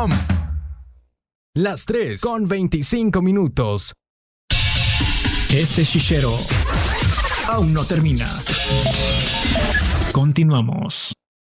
shishero.com. Las 3:25. Este shishero aún no termina. Continuamos.